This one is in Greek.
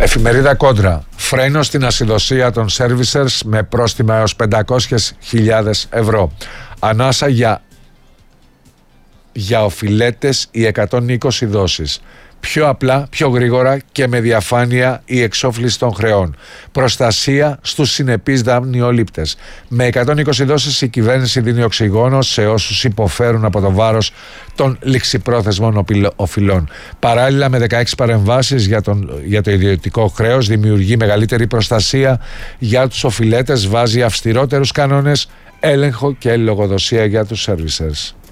Εφημερίδα Κόντρα. Φρένο στην ασυδοσία των servicers με πρόστιμα έως 500.000 ευρώ. Ανάσα για οφειλέτες οι 120 δόσεις. Πιο απλά, πιο γρήγορα και με διαφάνεια η εξόφληση των χρεών. Προστασία στους συνεπείς δανειολήπτες. Με 120 δόσεις η κυβέρνηση δίνει οξυγόνο σε όσους υποφέρουν από το βάρος των ληξιπρόθεσμων οφειλών. Παράλληλα με 16 παρεμβάσεις για το ιδιωτικό χρέος δημιουργεί μεγαλύτερη προστασία για τους οφειλέτες, βάζει αυστηρότερους κανόνες, έλεγχο και λογοδοσία για τους servicers.